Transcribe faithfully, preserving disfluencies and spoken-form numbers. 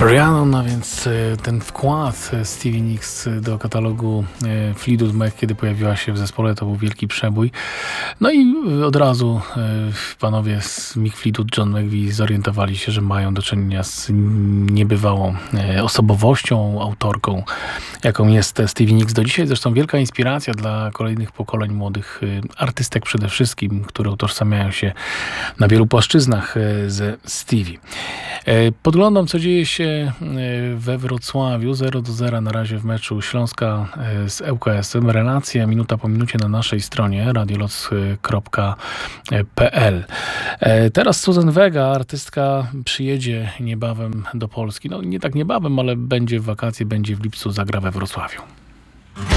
Rhiannon, a więc ten wkład Stevie Nicks do katalogu Fleetwood Mac, kiedy pojawiła się w zespole, to był wielki przebój. No i od razu panowie z Mick Fleetwood, John McVie zorientowali się, że mają do czynienia z niebywałą osobowością, autorką, jaką jest Stevie Nicks. Do dzisiaj zresztą wielka inspiracja dla kolejnych pokoleń młodych artystek przede wszystkim, które utożsamiają się na wielu płaszczyznach ze Stevie. Podglądam, co dzieje się we Wrocławiu. zero do zera na razie w meczu Śląska z L K S-em. Relacja minuta po minucie na naszej stronie radioloc kropka p l. Teraz Suzanne Vega, artystka, przyjedzie niebawem do Polski. No nie tak niebawem, ale będzie w wakacje, będzie w lipcu, zagra we Wrocławiu.